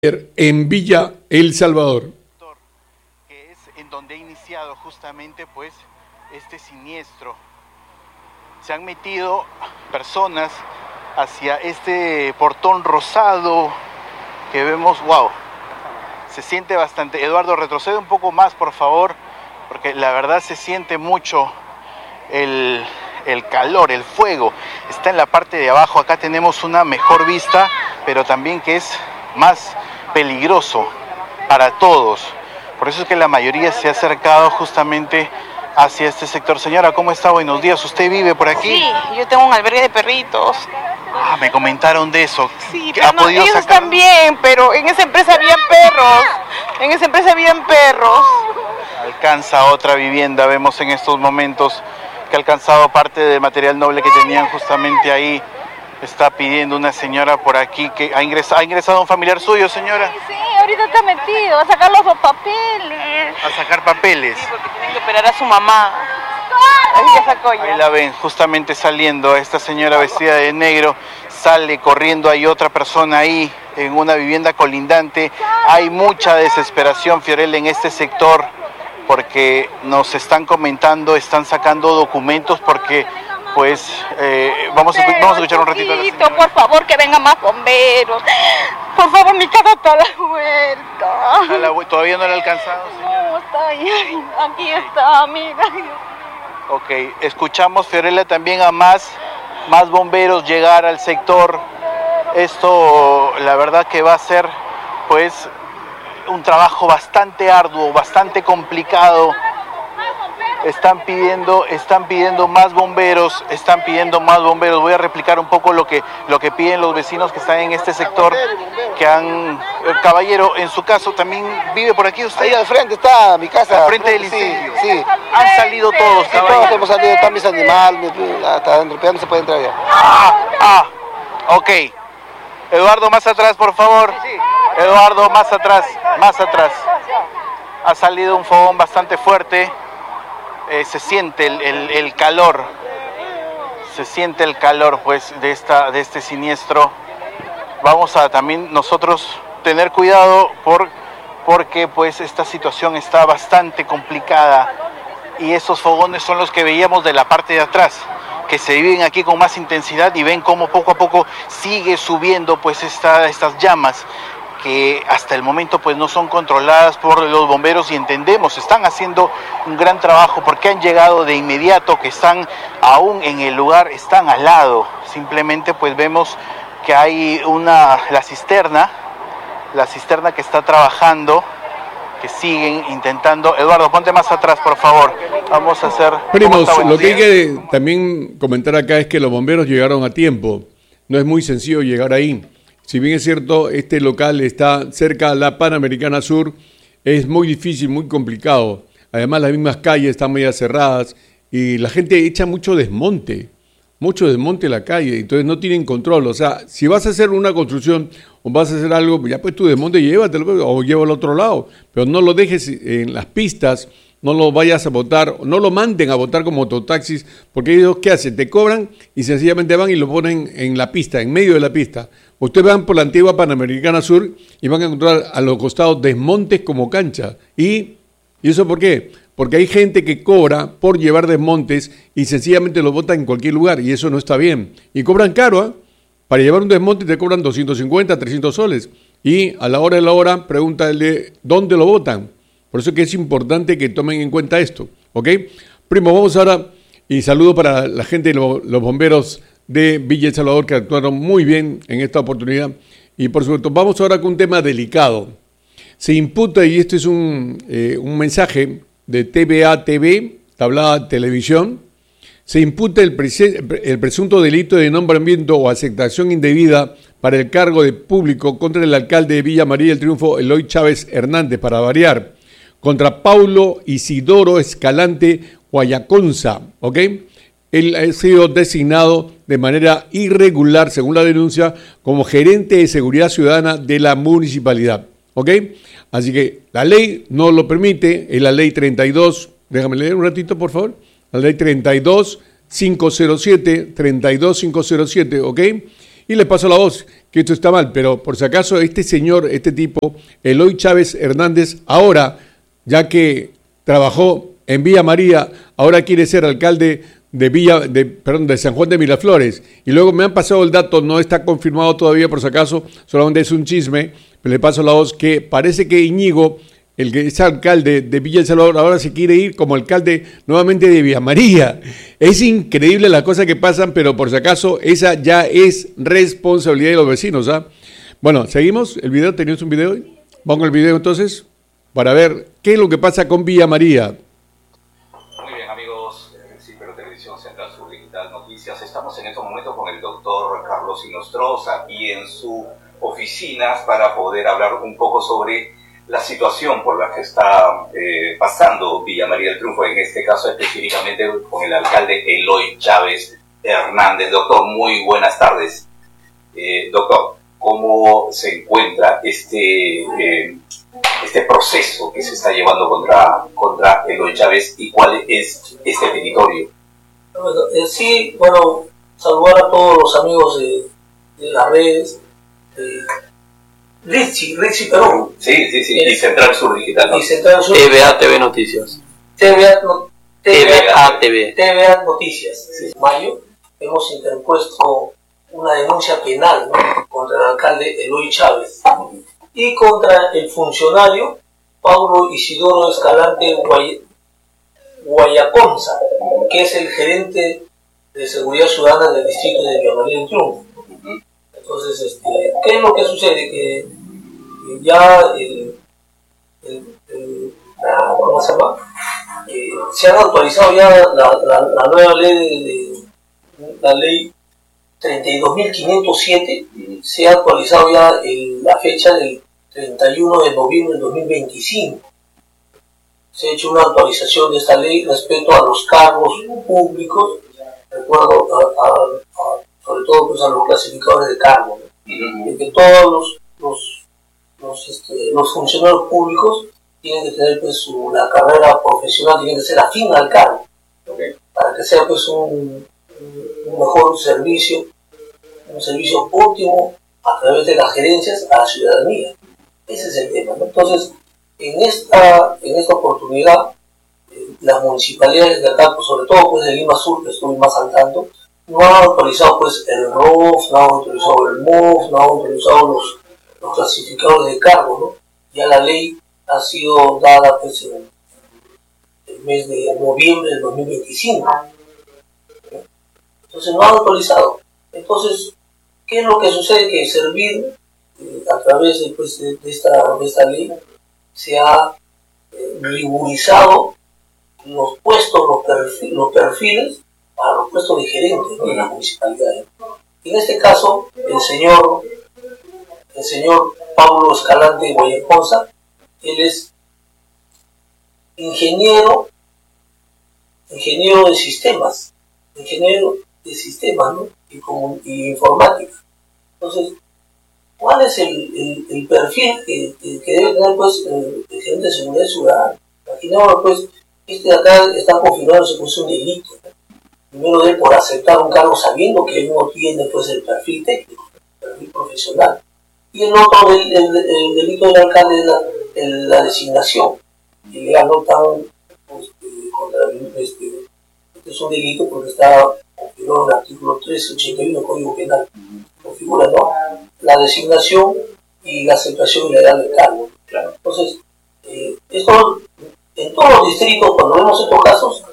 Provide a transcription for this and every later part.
en Villa El Salvador. Que es en donde ha iniciado justamente pues este siniestro. Se han metido personas hacia este portón rosado que vemos. Wow, se siente bastante. Eduardo, retrocede un poco más, por favor, porque la verdad se siente mucho el calor, el fuego. Está en la parte de abajo. Acá tenemos una mejor vista, pero también que es más peligroso para todos. Por eso es que la mayoría se ha acercado justamente hacia este sector. Señora, ¿cómo está? Buenos días. ¿Usted vive por aquí? Sí, yo tengo un albergue de perritos. Ah, me comentaron de eso. Sí, pero no, ellos están bien, pero en esa empresa habían perros. En esa empresa habían perros. Alcanza otra vivienda, vemos en estos momentos que ha alcanzado parte del material noble que tenían justamente ahí. Está pidiendo una señora por aquí que ha ingresado un familiar suyo, señora. Sí, ahorita está metido, a sacar los papeles. A sacar papeles. Sí, porque tienen que operar a su mamá. Ahí ya sacó ya. Ahí la ven, justamente saliendo. Esta señora vestida de negro sale corriendo. Hay otra persona ahí en una vivienda colindante. Hay mucha desesperación, Fiorella, en este sector, porque nos están comentando, están sacando documentos porque... Pues vamos a escuchar un ratito a la señora. Por favor, que vengan más bomberos. Por favor, mi casa está a la vuelta. ¿Todavía no la ha alcanzado, señora? No, está ahí. Aquí está, mira. Ok, escuchamos, Fiorella, también a más bomberos llegar al sector. Esto, la verdad que va a ser, pues, un trabajo bastante arduo, bastante complicado. Están pidiendo más bomberos, Voy a replicar un poco lo que piden los vecinos que están en este sector, caballero, en su caso también vive por aquí usted. Ahí al frente está mi casa. Al frente del incendio. Sí. Han salido todos, caballero. Todos hemos salido, están mis animales, hasta adentro, pero ya no se puede entrar ya. Ok. Eduardo, más atrás, por favor. Sí. Eduardo, más atrás. Ha salido un fogón bastante fuerte. Se siente el calor, pues de este siniestro. Vamos a también nosotros tener cuidado porque pues esta situación está bastante complicada y esos fogones son los que veíamos de la parte de atrás, que se viven aquí con más intensidad y ven cómo poco a poco sigue subiendo pues estas llamas, que hasta el momento pues no son controladas por los bomberos, y entendemos, están haciendo un gran trabajo porque han llegado de inmediato, que están aún en el lugar, están al lado. Simplemente pues vemos que hay la cisterna que está trabajando, que siguen intentando. Eduardo, ponte más atrás, por favor. Vamos a hacer... Primos, lo que hay que también comentar acá es que los bomberos llegaron a tiempo. No es muy sencillo llegar ahí. Si bien es cierto, este local está cerca a la Panamericana Sur, es muy difícil, muy complicado. Además, las mismas calles están medio cerradas y la gente echa mucho desmonte en la calle, entonces no tienen control. O sea, si vas a hacer una construcción o vas a hacer algo, ya pues tu desmonte llévatelo o llévalo al otro lado, pero no lo dejes en las pistas, no lo vayas a botar, no lo manden a botar como mototaxis, porque ellos, ¿qué hacen? Te cobran y sencillamente van y lo ponen en la pista, en medio de la pista. Ustedes van por la antigua Panamericana Sur y van a encontrar a los costados desmontes como cancha. ¿Y eso por qué? Porque hay gente que cobra por llevar desmontes y sencillamente los bota en cualquier lugar, y eso no está bien. Y cobran caro, ¿eh? Para llevar un desmonte te cobran 250, 300 soles. Y a la hora de la hora, pregúntale dónde lo botan. Por eso que es importante que tomen en cuenta esto, ¿ok? Primo, vamos ahora, y saludo para la gente, los bomberos de Villa El Salvador, que actuaron muy bien en esta oportunidad. Y por supuesto, vamos ahora con un tema delicado. Se imputa, y esto es un mensaje de TVA TV, Tablada Televisión, se imputa el presunto delito de nombramiento o aceptación indebida para el cargo de público contra el alcalde de Villa María del Triunfo, Eloy Chávez Hernández, para variar, contra Paulo Isidoro Escalante Guayaconza, ¿ok? Él ha sido designado de manera irregular, según la denuncia, como gerente de seguridad ciudadana de la municipalidad, ¿ok? Así que la ley no lo permite, es la ley 32, déjame leer un ratito, por favor, la ley 32507, ¿ok? Y le paso la voz. que esto está mal, pero por si acaso este señor, este tipo, Eloy Chávez Hernández, ahora, ya que trabajó en Villa María, ahora quiere ser alcalde de San Juan de Miraflores. Y luego me han pasado el dato, no está confirmado todavía por si acaso, solamente es un chisme, pero le paso la voz que parece que Íñigo, el que es alcalde de Villa El Salvador, ahora se quiere ir como alcalde nuevamente de Villa María. Es increíble las cosas que pasan, pero por si acaso esa ya es responsabilidad de los vecinos, ¿ah? Bueno, seguimos el video, ¿teníamos un video? Pongo el video entonces para ver qué es lo que pasa con Villa María. Muy bien, amigos de Cipero Televisión Central Sur Digital Noticias. Estamos en estos momentos con el doctor Carlos Inostroza aquí en su oficina para poder hablar un poco sobre la situación por la que está pasando Villa María del Triunfo, en este caso específicamente con el alcalde Eloy Chávez Hernández. Doctor, muy buenas tardes. Doctor, ¿cómo se encuentra este proceso que se está llevando contra Eloy Chávez y cuál es este territorio? Sí, bueno, saludar a todos los amigos de las redes. Richie Perú. Sí, y Central Sur Digital, ¿no? Y Central Sur. TVA TV Noticias. TVA TV. Noticias. Sí. En mayo hemos interpuesto una denuncia penal, ¿no?, contra el alcalde Eloy Chávez y contra el funcionario Paulo Isidoro Escalante Guayaconza, que es el gerente de seguridad ciudadana del distrito de Villa María del Triunfo. Entonces, ¿qué es lo que sucede? Que ya ¿cómo se llama? Se han actualizado ya la nueva ley la ley 32.507, se ha actualizado ya la fecha del 31 de noviembre del 2025. Se ha hecho una actualización de esta ley respecto a los cargos públicos, recuerdo sobre todo pues, a los clasificadores de cargo, ¿no? De que todos los funcionarios públicos tienen que tener pues la carrera profesional, tiene que ser afín al cargo, para que sea pues un mejor servicio, un servicio óptimo a través de las gerencias a la ciudadanía. Ese es el tema, ¿no? Entonces, en esta oportunidad, las municipalidades de acá, pues, sobre todo pues de Lima Sur, que estoy más al tanto, no han autorizado pues el ROF, no han autorizado el MOF, no han autorizado los clasificadores de cargo, ¿no? Ya la ley ha sido dada pues en el mes de noviembre del 2025. Entonces no han autorizado. Entonces, ¿qué es lo que sucede? Que servir a través de esta ley se ha rigurizado los puestos, los perfiles para los puestos de gerentes, ¿no?, de las municipalidades. Y en este caso, el señor Pablo Escalante Guayaconza, él es ingeniero de sistemas, ¿no?, y informática. Entonces, ¿cuál es el perfil que debe tener pues el gerente de seguridad ciudadana? Imaginemos pues, de acá está configurándose pues un delito, ¿no? Primero de por aceptar un cargo sabiendo que él no tiene pues el perfil técnico, el perfil profesional. Y el otro, el delito del alcalde es la designación ilegal, no tan este es un delito porque está configurado en el artículo 381 del Código Penal. Configura, ¿no?, la designación y la aceptación ilegal del cargo. Claro. Entonces, esto en todos los distritos, cuando vemos estos casos,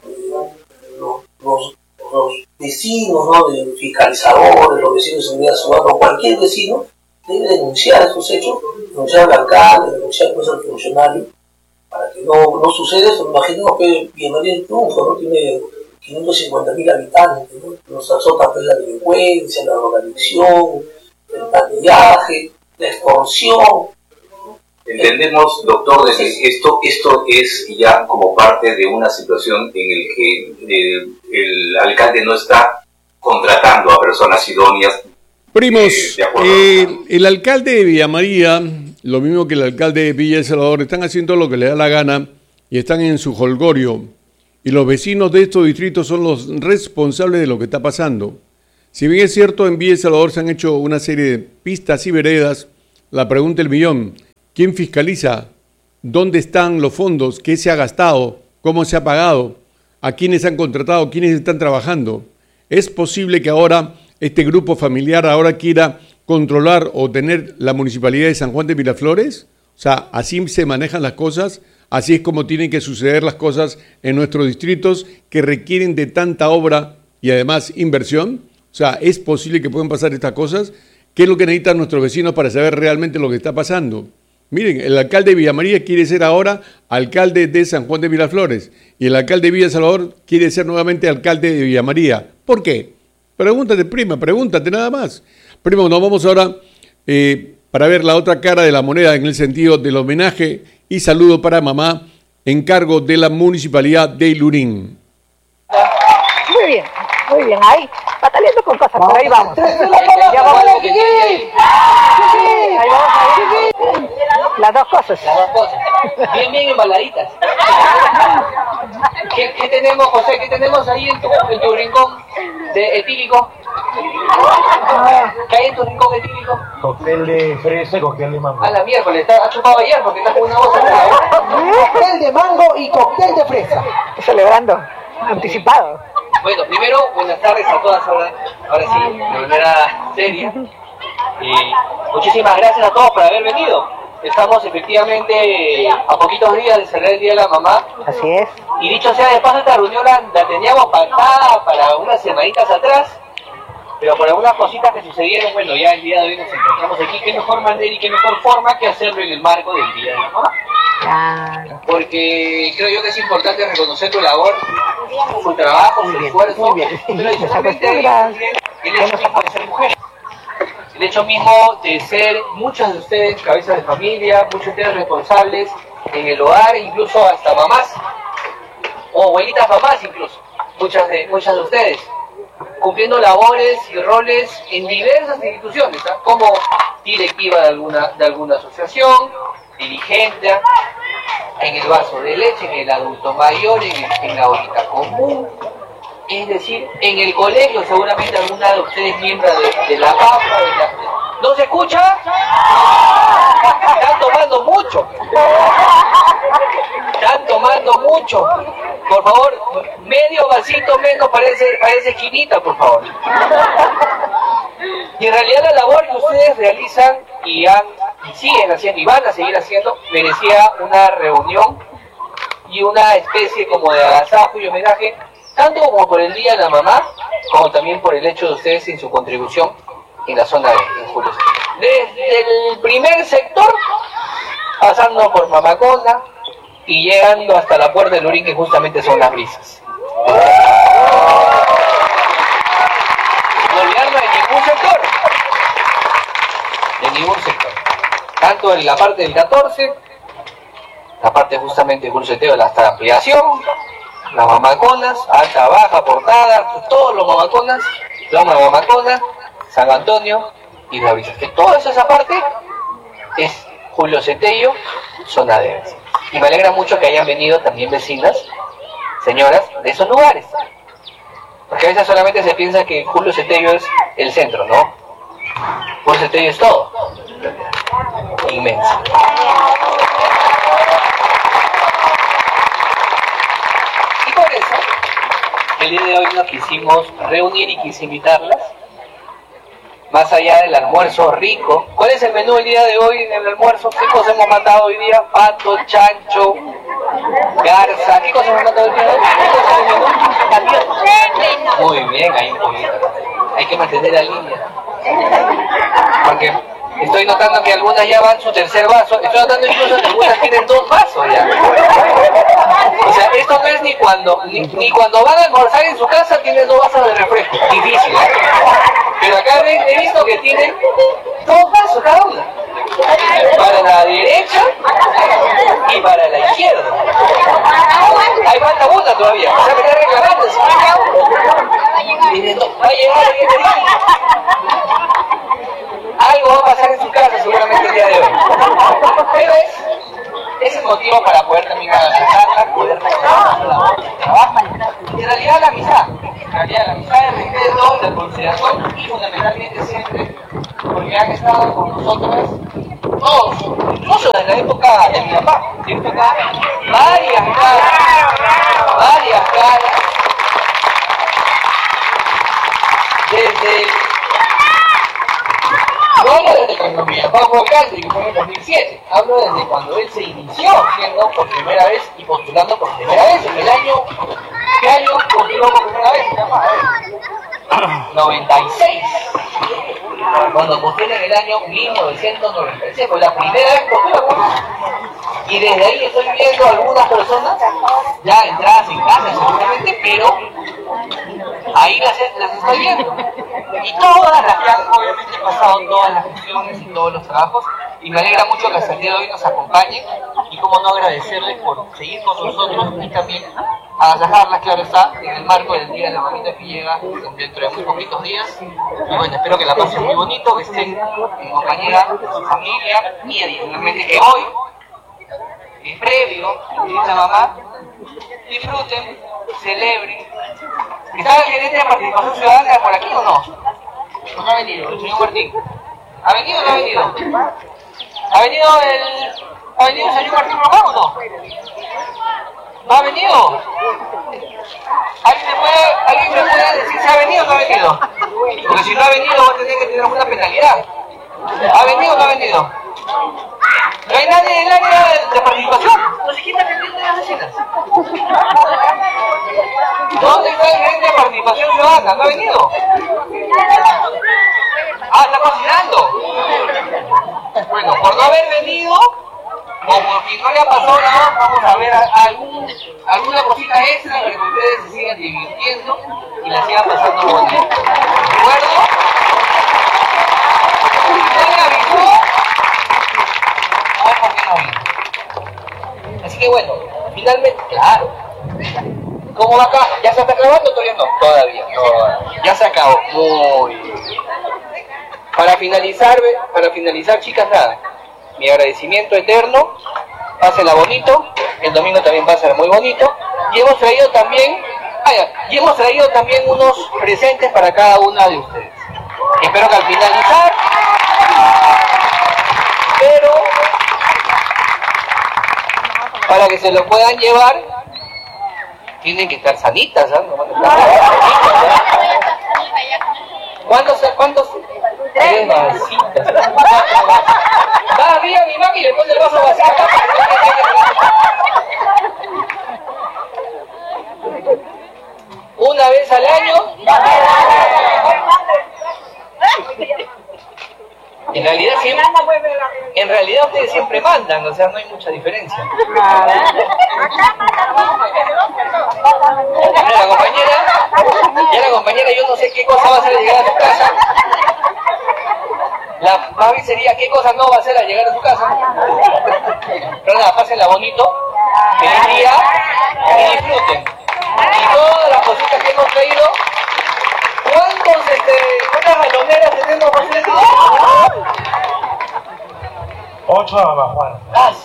los vecinos, ¿no?, de fiscalizadores, los vecinos de seguridad ciudadana, cualquier vecino debe denunciar estos hechos, denunciar al alcalde, denunciar pues, al funcionario, para que no suceda eso. Imaginemos que Villa María del Triunfo, ¿no?, tiene 550.000 habitantes, ¿no? Nos azota pues, la delincuencia, la drogadicción, el pandillaje, la extorsión. Entendemos, doctor, de que esto es ya como parte de una situación en el que el alcalde no está contratando a personas idóneas. Primos, el alcalde de Villa María, lo mismo que el alcalde de Villa El Salvador, están haciendo lo que les da la gana y están en su jolgorio. Y los vecinos de estos distritos son los responsables de lo que está pasando. Si bien es cierto, en Villa El Salvador se han hecho una serie de pistas y veredas, la pregunta del millón, ¿quién fiscaliza? ¿Dónde están los fondos? ¿Qué se ha gastado? ¿Cómo se ha pagado? ¿A quiénes han contratado? ¿Quiénes están trabajando? ¿Es posible que ahora este grupo familiar ahora quiera controlar o tener la municipalidad de San Juan de Miraflores? O sea, así se manejan las cosas, así es como tienen que suceder las cosas en nuestros distritos que requieren de tanta obra y además inversión. O sea, ¿es posible que puedan pasar estas cosas? ¿Qué es lo que necesitan nuestros vecinos para saber realmente lo que está pasando? Miren, el alcalde de Villa María quiere ser ahora alcalde de San Juan de Miraflores y el alcalde de Villa El Salvador quiere ser nuevamente alcalde de Villa María. ¿Por qué? Pregúntate, prima, pregúntate nada más. Primo, nos vamos ahora para ver la otra cara de la moneda en el sentido del homenaje y saludo para mamá en cargo de la Municipalidad de Lurín. Muy bien, ahí, bataleando con cosas, pero ahí vamos. Ya vamos a ahí vamos a ir. Las dos cosas. Bien embaladitas. ¿Qué tenemos, José? ¿Qué tenemos ahí en tu rincón de etílico? ¿Qué hay en tu rincón etílico? Cóctel de fresa y cóctel de mango. A la miércoles, ha chupado ayer porque estás con una bolsa en la boca. Cóctel de mango y cóctel de fresa. Celebrando, anticipado. Bueno, primero, buenas tardes a todas, ahora sí, de manera seria. Muchísimas gracias a todos por haber venido. Estamos efectivamente a poquitos días de celebrar el Día de la Mamá. Así es. Y dicho sea de paso, esta reunión la teníamos pactada para unas semanitas atrás, pero por algunas cositas que sucedieron, bueno, ya el día de hoy nos encontramos aquí. Qué mejor manera y qué mejor forma que hacerlo en el marco del Día de la Mamá. Claro. Porque creo yo que es importante reconocer tu labor, su trabajo, su esfuerzo, muy bien. pero adicionalmente el hecho mismo de ser mujer. El hecho mismo de ser muchas de ustedes cabezas de familia, muchos de ustedes responsables en el hogar, incluso hasta mamás, o abuelitas mamás incluso, muchas de ustedes, cumpliendo labores y roles en diversas instituciones, ¿eh? Como directiva de alguna asociación, dirigente, en el vaso de leche, en el adulto mayor, en la horita común, es decir, en el colegio seguramente alguna de ustedes miembros de la PAFA, ¿no se escucha? Están tomando mucho. Están tomando mucho. Por favor, medio vasito menos parece esquinita, por favor. Y en realidad la labor que ustedes realizan y siguen haciendo y van a seguir haciendo merecía una reunión y una especie como de agasajo y homenaje, tanto como por el Día de la Mamá, como también por el hecho de ustedes en su contribución en la zona de Julio. Desde el primer sector, pasando por Mamaconda y llegando hasta la puerta del Lurín, que justamente son las brisas. No olvidarnos de ningún sector. De ningún sector. Tanto en la parte del 14, la parte justamente de Julio Seteo, hasta la ampliación, las Mamaconas, alta, baja, portada, todos los Mamaconas, Loma de Mamacona, San Antonio y las brisas. Que toda esa parte es Julio Setello, zona de vecinos. Y me alegra mucho que hayan venido también vecinas, señoras, de esos lugares. Porque a veces solamente se piensa que Julio Setello es el centro, ¿no? Julio Setello es todo. Inmenso. Y por eso, el día de hoy nos quisimos reunir y quise invitarlas. Más allá del almuerzo rico. ¿Cuál es el menú el día de hoy en el almuerzo? ¿Qué cosas hemos matado hoy día? Pato, chancho, garza. ¿Qué cosas hemos matado hoy día? Muy bien, ahí un poquito. Hay que mantener la línea. Porque estoy notando que algunas ya van su tercer vaso. Estoy notando incluso que algunas tienen 2 vasos ya. O sea, esto no es ni cuando van a almorzar en su casa tienen 2 vasos de refresco. Difícil, ¿eh? Pero acá he visto que tienen 2 vasos cada una. Para la derecha y para la izquierda. Ahí falta una todavía. O sea, me está reclamando. Va a llegar alguien de ahí. Algo va a pasar en su casa seguramente el día de hoy. Pero es el motivo para poder también agasajarla, poder reconocer su labor, su trabajo. Y en realidad la amistad. En realidad la amistad, el respeto respeto, la consideración y fundamentalmente siempre porque han estado con nosotros todos, incluso desde la época de mi papá. Siempre acá varias caras, no hablo desde cuando mi papá fue alcalde, que fue en el 2007, hablo desde cuando él se inició siendo por primera vez y postulando por primera vez. En el año, ¿qué año postuló por primera vez? 96. Cuando postulé en el año 1996, fue la primera vez que postuló. Y desde ahí estoy viendo algunas personas ya entradas en casa seguramente, pero ahí las estoy viendo. Y todas las que han obviamente pasado todas las gestiones y todos los trabajos, y me alegra mucho que hasta el día de hoy nos acompañen, y cómo no agradecerles por seguir con nosotros y también agasajarlas, claro está, en el marco del Día de la Mamita que llega dentro de muy poquitos días. Y bueno, espero que la pasen muy bonito, que estén en compañía de su familia, y adicionalmente que hoy, previo a la mamá, disfruten, celebren. ¿Está el gerente de participación ciudadana por aquí o no? ¿No ha venido el señor Martín? ¿Ha venido o no ha venido? ¿Ha venido el señor Martín Román o no? ¿No ha venido? ¿Alguien me puede decir si ha venido o no ha venido? Porque si no ha venido va a tener que tener una penalidad. ¿Ha venido o no ha venido? ¿No hay nadie en el área de participación? No sé quién está pendiente de las vecinas. ¿Dónde está el gerente de participación ciudadana? ¿No ha venido? Ah, está cocinando. Bueno, por no haber venido, o porque no le ha pasado nada, vamos a ver alguna cosita extra para que ustedes se sigan divirtiendo y la sigan pasando bonito. ¿De acuerdo? Si no le avisó, a ver por qué no vino. Así que bueno, finalmente, claro. ¿Cómo va acá? ¿Ya se está grabando o todavía no? Todavía. Ya se acabó. Muy bien. Para finalizar, chicas, nada. Mi agradecimiento eterno. Pásenla bonito. El domingo también va a ser muy bonito. Y hemos traído también unos presentes para cada una de ustedes. Espero que al finalizar, pero para que se lo puedan llevar, tienen que estar sanitas, ¿eh? ¿Cuántos? Tres vasitas. Va arriba mi mami y le pone el vaso vacío. Una vez al año. En realidad ustedes siempre mandan, o sea, no hay mucha diferencia. La compañera, yo no sé qué cosa va a hacer al llegar a su casa. La Mavi sería qué cosa no va a hacer al llegar a su casa. Pero nada, pásenla bonito, feliz día y disfruten. Y todas las cositas que hemos traído. ¿Cuántas baloneras tenemos, José? 8 nada más, bueno.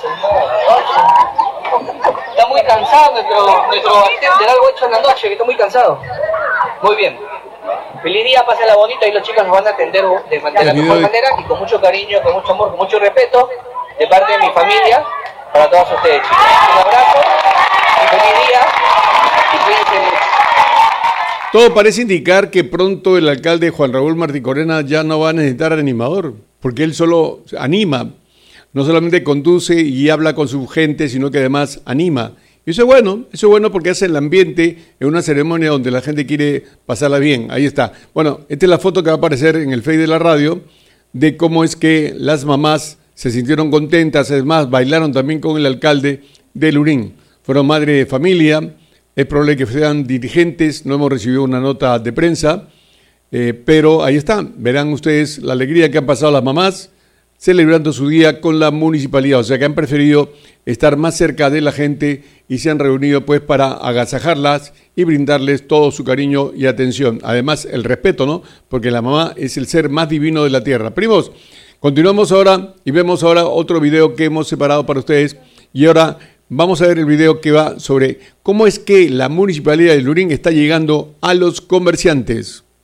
Está muy cansado nuestro bartender, algo hecho en la noche, que está muy cansado. Muy bien. Feliz día, pásenla bonita y los chicos nos van a atender de la mejor manera y con mucho cariño, con mucho amor, con mucho respeto de parte de mi familia para todos ustedes, chicos. Un abrazo y feliz día y cuídense mucho. Todo parece indicar que pronto el alcalde Juan Raúl Marticorena ya no va a necesitar animador, porque él solo anima, no solamente conduce y habla con su gente, sino que además anima. Y eso es bueno porque hace el ambiente en una ceremonia donde la gente quiere pasarla bien. Ahí está. Bueno, esta es la foto que va a aparecer en el Face de la radio de cómo es que las mamás se sintieron contentas, además bailaron también con el alcalde de Lurín. Fueron madre de familia. Es probable que sean dirigentes, no hemos recibido una nota de prensa, pero ahí están, verán ustedes la alegría que han pasado las mamás celebrando su día con la municipalidad, o sea que han preferido estar más cerca de la gente y se han reunido pues para agasajarlas y brindarles todo su cariño y atención, además el respeto, ¿no? Porque la mamá es el ser más divino de la tierra. Primos, continuamos ahora y vemos ahora otro video que hemos separado para ustedes y ahora vamos a ver el video que va sobre cómo es que la municipalidad de Lurín está llegando a los comerciantes.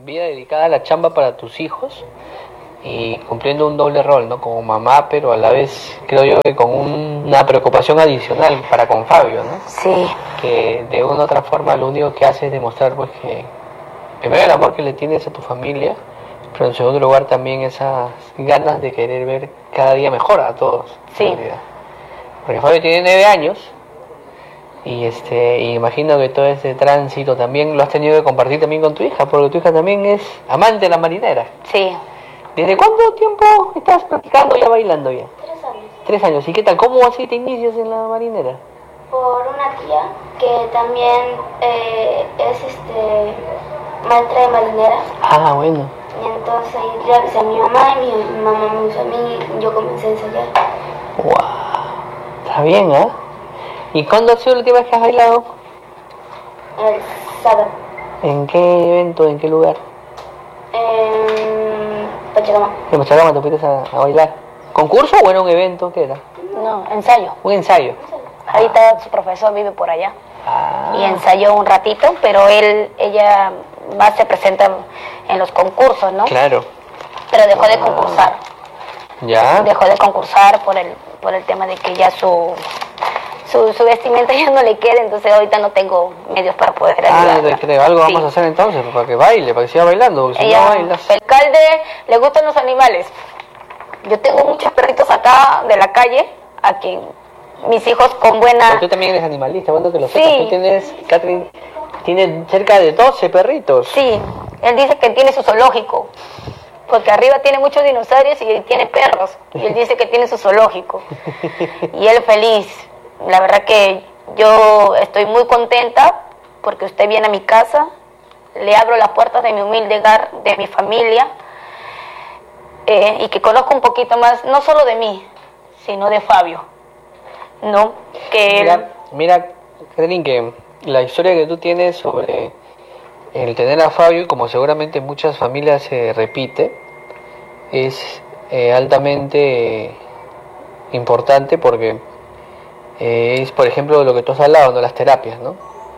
vida dedicada a la chamba para tus hijos y cumpliendo un doble rol, ¿no? Como mamá, pero a la vez creo yo que con una preocupación adicional para con Fabio, ¿no? Sí. Que de una u otra forma lo único que hace es demostrar pues que primero el amor que le tienes a tu familia, pero en segundo lugar también esas ganas de querer ver cada día mejor a todos. Sí. En realidad. Porque Fabio tiene 9 años y y imagino que todo ese tránsito también lo has tenido que compartir también con tu hija, porque tu hija también es amante de la marinera. Sí. ¿Desde cuánto tiempo estás practicando ya bailando ya? 3 años. 3 años. ¿Y qué tal? ¿Cómo así te inicias en la marinera? Por una tía que también es maestra de marinera. Ah, bueno. Y entonces yo le avisé a mi mamá y mi mamá me hizo a mí y yo comencé a ensayar. ¡Wow! Está bien, ¿eh? ¿Y cuándo ha sido la última vez que has bailado? El sábado. ¿En qué evento? ¿En qué lugar? En Pachacama. ¿En Pachacama te fuiste a bailar? ¿Concurso o era un evento? ¿Qué era? No, ensayo. Un ensayo. Ahorita su profesor vive por allá. Ah. Y ensayó un ratito, pero ella más se presenta en los concursos, ¿no? Claro. Pero dejó de concursar. ¿Ya? Dejó de concursar por el tema de que ya su vestimenta ya no le queda, entonces ahorita no tengo medios para poder ayudarla. Te creo. Algo vamos a hacer entonces, para que baile, para que siga bailando, porque si Ella, no bailas... el alcalde le gustan los animales. Yo tengo muchos perritos acá de la calle, a quien mis hijos con buena... Pero tú también eres animalista, bueno que lo Sí. sepas. Tú tienes, Catherine, tiene cerca de 12 perritos. Sí, él dice que tiene su zoológico, porque arriba tiene muchos dinosaurios y tiene perros, y él dice que tiene su zoológico. Y él feliz. La verdad que yo estoy muy contenta porque usted viene a mi casa, le abro las puertas de mi humilde hogar, de mi familia, y que conozca un poquito más, no solo de mí, sino de Fabio, ¿no? Que Mira, Catherine, que la historia que tú tienes sobre el tener a Fabio, como seguramente en muchas familias se repite, es altamente importante porque es, por ejemplo, lo que tú has hablado, ¿no? Las terapias, ¿no?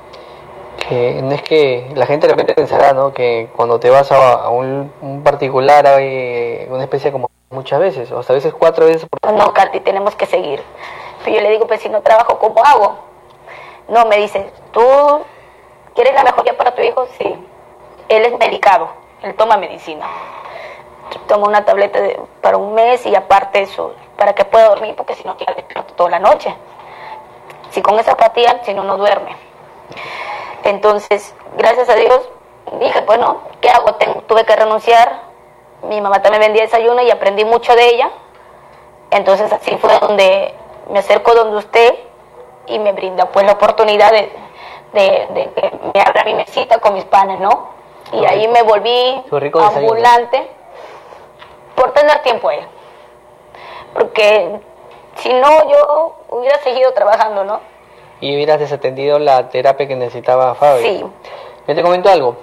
Que no es que la gente de repente pensará, ¿no? Que cuando te vas a un particular hay una especie como muchas veces, o hasta a veces 4 veces por... no, Katy, tenemos que seguir. Pero yo le digo, pues si no trabajo, ¿cómo hago? No, me dice, ¿tú quieres la mejoría para tu hijo? Sí. Él es medicado, él toma medicina. Toma una tableta para un mes y aparte eso, para que pueda dormir, porque si no queda despierto toda la noche. Si con esa apatía, si no, no duerme. Entonces, gracias a Dios, dije, bueno, ¿qué hago? Tuve que renunciar. Mi mamá también vendía desayuno y aprendí mucho de ella. Entonces, así fue donde me acerco donde usted y me brinda pues la oportunidad de que me abra mi mesita con mis panes, ¿no? Y ahí me volví ambulante por tener tiempo ahí. Porque si no, yo hubiera seguido trabajando, ¿no? Y hubieras desatendido la terapia que necesitaba Fabio. Sí. Yo te comento algo.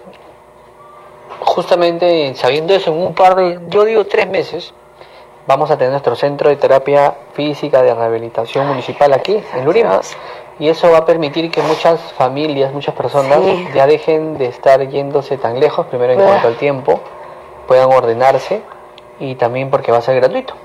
Justamente sabiendo eso, en un par de, yo digo 3 meses, vamos a tener nuestro centro de terapia física de rehabilitación municipal aquí, en Lurín. Y eso va a permitir que muchas familias, muchas personas ya dejen de estar yéndose tan lejos, primero en cuanto al tiempo, puedan ordenarse y también porque va a ser gratuito.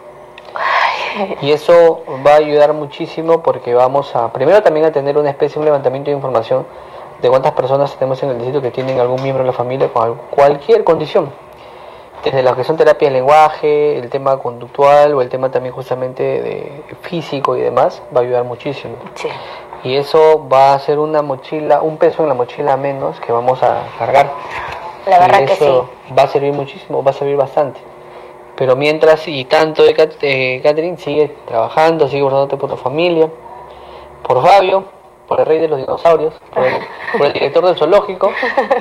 Y eso va a ayudar muchísimo porque vamos a, primero también a tener una especie, un levantamiento de información de cuántas personas tenemos en el distrito que tienen algún miembro de la familia con cualquier condición. Desde lo que son terapias de lenguaje, el tema conductual o el tema también justamente de físico y demás, va a ayudar muchísimo. Sí. Y eso va a ser una mochila, un peso en la mochila menos que vamos a cargar. La verdad y que eso sí. va a servir muchísimo, va a servir bastante. Pero mientras y tanto Catherine sigue trabajando, sigue esforzándote por tu familia, por Fabio, por el rey de los dinosaurios, por el director del zoológico.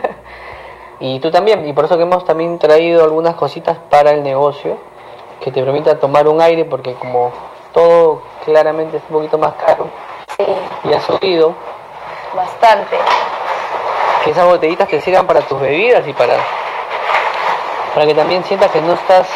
Y tú también, y por eso que hemos también traído algunas cositas para el negocio que te permita tomar un aire, porque como todo claramente es un poquito más caro y ha subido bastante, que esas botellitas te sirvan para tus bebidas y para que también sientas que no estás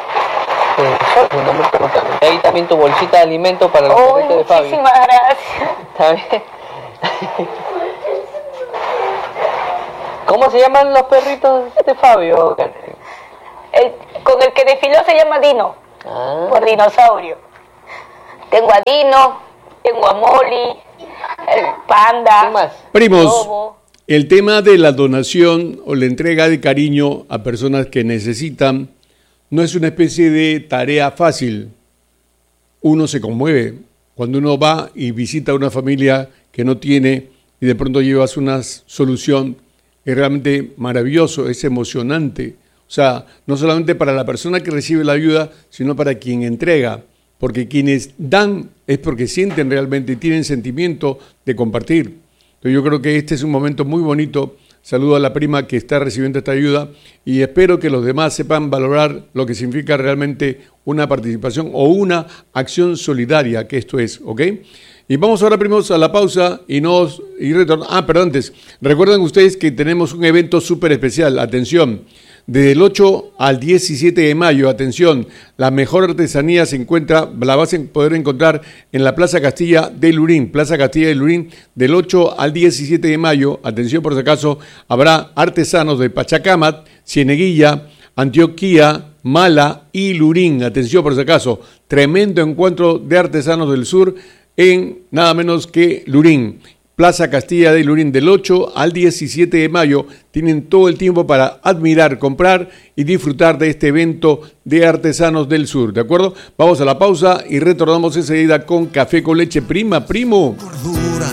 solo, ¿no? Y ahí también tu bolsita de alimento para los perritos de Fabio. Muchísimas gracias. ¿Está bien? ¿Cómo se llaman los perritos de Fabio? Con el que desfiló se llama Dino, por dinosaurio. Tengo a Dino, tengo a Molly, el Panda. ¿Qué más? Primos, Lobo. el tema de la donación o la entrega de cariño a personas que necesitan no es una especie de tarea fácil. Uno se conmueve cuando uno va y visita a una familia que no tiene y de pronto llevas una solución. Es realmente maravilloso, es emocionante. O sea, no solamente para la persona que recibe la ayuda, sino para quien entrega. Porque quienes dan es porque sienten realmente y tienen sentimiento de compartir. Entonces yo creo que este es un momento muy bonito. Saludo a la prima que está recibiendo esta ayuda y espero que los demás sepan valorar lo que significa realmente una participación o una acción solidaria, que esto es, ¿ok? Y vamos ahora, primos, a la pausa y retornamos. Perdón, antes, recuerden ustedes que tenemos un evento súper especial. Atención, desde el 8 al 17 de mayo, atención, la mejor artesanía la vas a poder encontrar en la Plaza Castilla de Lurín. Plaza Castilla de Lurín, del 8 al 17 de mayo, atención por si acaso, habrá artesanos de Pachacámac, Cieneguilla, Antioquia, Mala y Lurín. Atención por si acaso, tremendo encuentro de artesanos del sur en nada menos que Lurín. Plaza Castilla de Lurín, del 8 al 17 de mayo. Tienen todo el tiempo para admirar, comprar y disfrutar de este evento de artesanos del sur, ¿de acuerdo? Vamos a la pausa y retornamos enseguida con Café con Leche. Primo. Cordura,